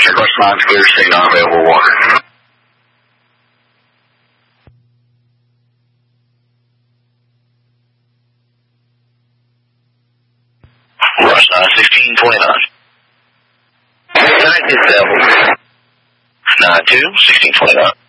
Check our signs, clear, stay non-available water. Rush 1629. 97. 92, 1629.